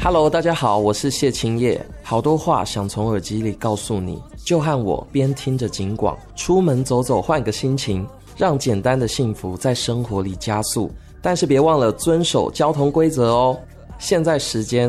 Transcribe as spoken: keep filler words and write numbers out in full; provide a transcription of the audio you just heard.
Hello， 大家好，我是谢清业。好多话想从耳机里告诉你，就和我边听着警广，出门走走换个心情，让简单的幸福在生活里加速。但是别忘了遵守交通规则哦。现在时间